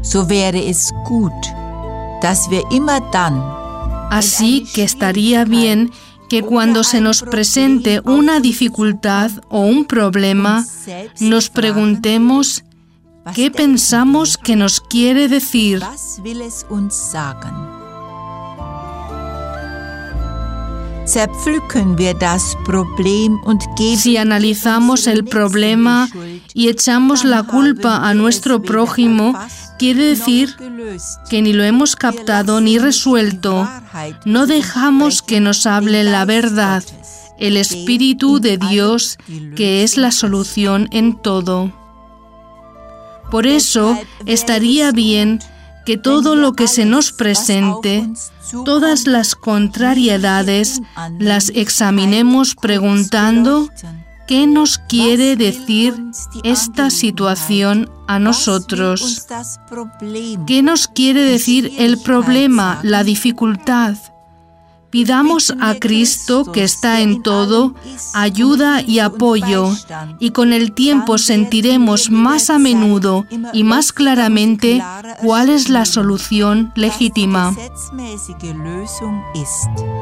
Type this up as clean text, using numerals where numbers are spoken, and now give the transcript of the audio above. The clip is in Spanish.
Así que estaría bien que cuando se nos presente una dificultad o un problema, nos preguntemos qué pensamos que nos quiere decir. Si analizamos el problema y echamos la culpa a nuestro prójimo, quiere decir que ni lo hemos captado ni resuelto. No dejamos que nos hable la verdad, el Espíritu de Dios, que es la solución en todo. Por eso estaría bien que todo lo que se nos presente, todas las contrariedades, las examinemos preguntando qué nos quiere decir esta situación a nosotros. ¿Qué nos quiere decir el problema, la dificultad? Pidamos a Cristo, que está en todo, ayuda y apoyo, y con el tiempo sentiremos más a menudo y más claramente cuál es la solución legítima.